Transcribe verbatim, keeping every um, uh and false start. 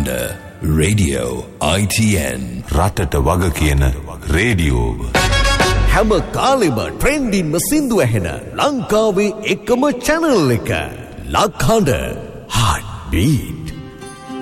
ලක්හඬ radio I T N රටට වග කියන රේඩියෝව. හැම කාලෙම ට්‍රෙන්ඩින්ම සින්දු ඇහෙන ලංකාවේ එකම channel එක ලක්හඬ Heartbeat.